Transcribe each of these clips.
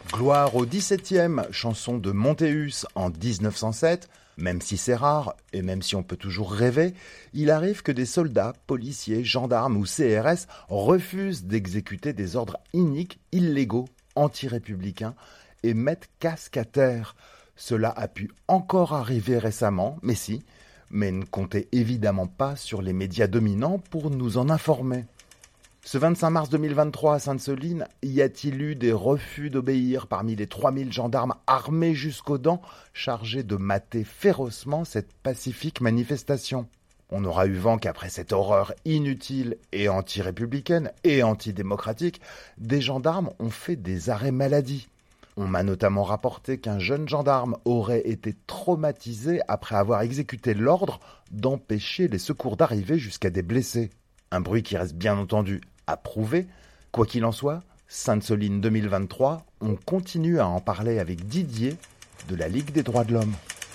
Gloire au 17e, chanson de Montéus en 1907. Même si c'est rare, et même si on peut toujours rêver, il arrive que des soldats, policiers, gendarmes ou CRS refusent d'exécuter des ordres iniques, illégaux, anti-républicains et mettent casque à terre. Cela a pu encore arriver récemment, mais ne comptez évidemment pas sur les médias dominants pour nous en informer. Ce 25 mars 2023 à Sainte-Soline, y a-t-il eu des refus d'obéir parmi les 3000 gendarmes armés jusqu'aux dents, chargés de mater férocement cette pacifique manifestation ? On aura eu vent qu'après cette horreur inutile et anti-républicaine et antidémocratique, des gendarmes ont fait des arrêts maladie. On m'a notamment rapporté qu'un jeune gendarme aurait été traumatisé après avoir exécuté l'ordre d'empêcher les secours d'arriver jusqu'à des blessés. Un bruit qui reste bien entendu à prouver. Quoi qu'il en soit, Sainte-Soline 2023, on continue à en parler avec Didier de la Ligue des droits de l'homme.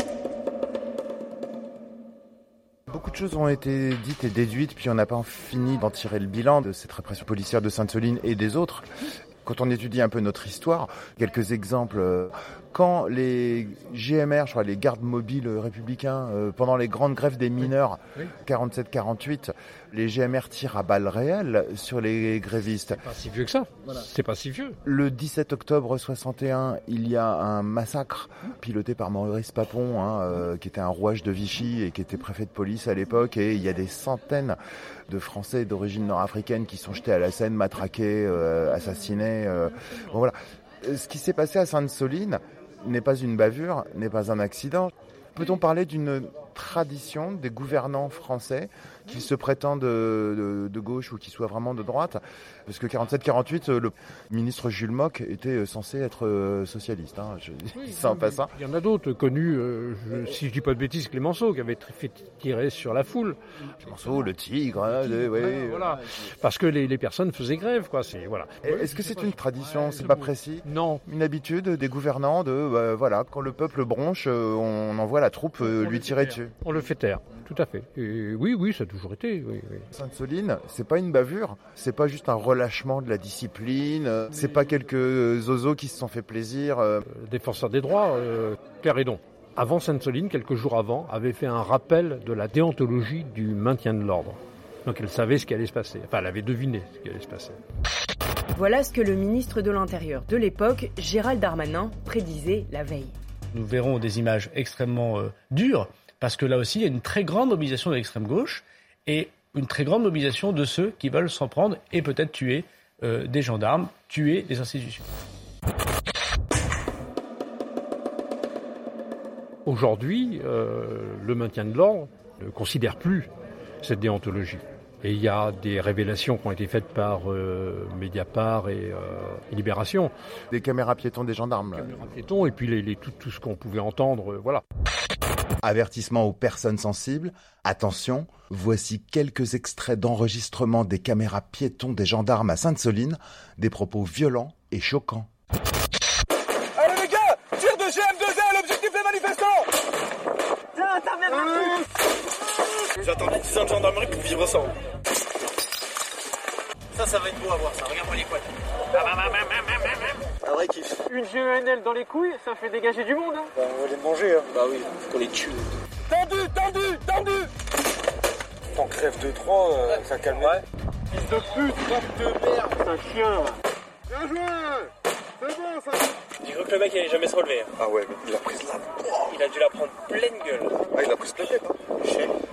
Beaucoup de choses ont été dites et déduites, puis on n'a pas fini d'en tirer le bilan de cette répression policière de Sainte-Soline et des autres. Quand on étudie un peu notre histoire, quelques exemples. Quand les GMR, je crois les gardes mobiles républicains, pendant les grandes grèves des mineurs, 47-48, les GMR tirent à balles réelles sur les grévistes. C'est pas si vieux que ça. Voilà. C'est pas si vieux. Le 17 octobre 61, il y a un massacre piloté par Maurice Papon, qui était un rouage de Vichy et qui était préfet de police à l'époque. Et il y a des centaines de Français d'origine nord-africaine qui sont jetés à la Seine, matraqués, assassinés. Bon, voilà. Ce qui s'est passé à Sainte-Soline n'est pas une bavure, n'est pas un accident. Peut-on parler d'une tradition des gouvernants français, qu'ils se prétendent de gauche ou qu'ils soient vraiment de droite? Parce que 47-48, le ministre Jules Mock était censé être socialiste. Ça en passant. Il y en a d'autres connus, si je dis pas de bêtises, Clémenceau, qui avait fait tirer sur la foule. Clémenceau, le tigre, voilà. Parce que les personnes faisaient grève, quoi. Voilà. Est-ce que c'est une tradition, c'est pas précis? Non. Une habitude des gouvernants de, quand le peuple bronche, on envoie la troupe lui tirer dessus. On le fait taire, tout à fait. Et oui, ça a toujours été. Oui. Sainte-Soline, c'est pas une bavure, c'est pas juste un relâchement de la discipline, c'est pas quelques zozos qui se sont fait plaisir. Défenseur des droits, Claire Hédon, avant Sainte-Soline, quelques jours avant, avait fait un rappel de la déontologie du maintien de l'ordre. Donc elle savait ce qui allait se passer. Enfin, elle avait deviné ce qui allait se passer. Voilà ce que le ministre de l'Intérieur de l'époque, Gérald Darmanin, prédisait la veille. Nous verrons des images extrêmement dures, parce que là aussi, il y a une très grande mobilisation de l'extrême gauche et une très grande mobilisation de ceux qui veulent s'en prendre et peut-être tuer des gendarmes, tuer des institutions. Aujourd'hui, le maintien de l'ordre ne considère plus cette déontologie. Et il y a des révélations qui ont été faites par Mediapart et Libération. Des caméras piétons des gendarmes. Des caméras piétons et puis tout ce qu'on pouvait entendre, voilà. Avertissement aux personnes sensibles. Attention, voici quelques extraits d'enregistrement des caméras piétons des gendarmes à Sainte-Soline. Des propos violents et choquants. Allez les gars, tir de GM2A à l'objectif des manifestants. J'ai attendu 10 ans de gendarmerie pour vivre ça. Ça va être beau à voir, ça. Regarde-moi les couettes. Un vrai kiff. Une GENL dans les couilles, ça fait dégager du monde. Bah, on va les manger, hein. Bah oui, faut qu'on les tue. Tendu. T'en crèves 2-3, ça calme. Ouais. Fils de pute, porte de merde, c'est un chien. Bien joué. C'est bon, ça. J'ai cru que le mec allait jamais se relever. Ah ouais, mais il a pris de la... Il a dû la prendre pleine gueule. Ah, il a pris pleine tête, hein.